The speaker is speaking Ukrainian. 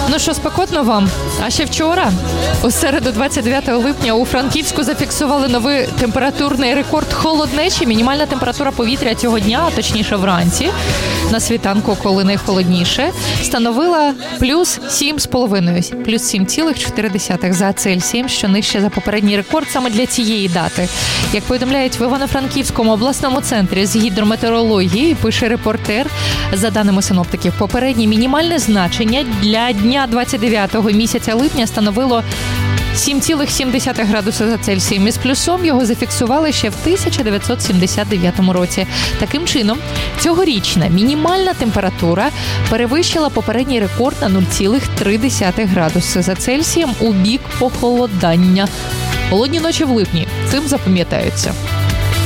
Ну що, спекотно вам? А ще вчора, у середу 29 липня, у Франківську зафіксували новий температурний рекорд холоднечі. Мінімальна температура повітря цього дня, а точніше вранці, на світанку, коли найхолодніше, становила плюс 7,5, плюс 7,4 за Цельсієм, що нижче за попередній рекорд саме для цієї дати. Як повідомляють в Івано-Франківському обласному центрі з гідрометеорології, пише репортер, за даними синоптиків, попереднє мінімальне значення для дня 29-го місяця липня становило 7,7 градуса за Цельсієм. Із плюсом його зафіксували ще в 1979 році. Таким чином, цьогорічна мінімальна температура перевищила попередній рекорд на 0,3 градуси за Цельсієм у бік похолодання. Холодні ночі в липні цим запам'ятаються.